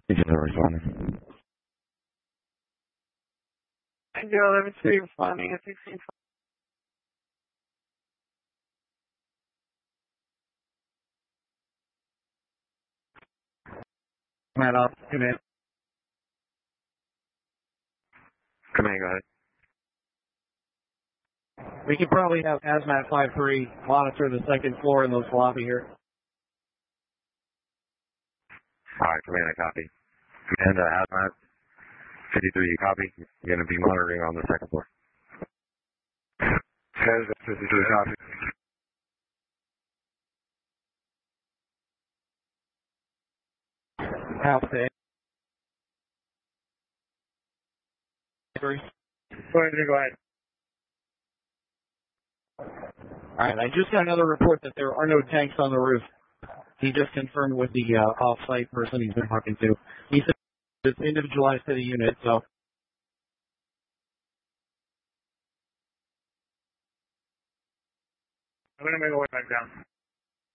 Agent not responding. Joe, let me see you responding at 16. Matt off, command. Command, go ahead. We could probably have Hazmat 53 monitor the second floor in this lobby here. Alright, command, I copy. Command, Hazmat 53, you copy? You're going to be monitoring on the second floor. Hazmat 53, copy. House to Go ahead. Alright, I just got another report that there are no tanks on the roof. He just confirmed with the off-site person he's been talking to. He said it's individualized to the unit, so. I'm going to make my way back down.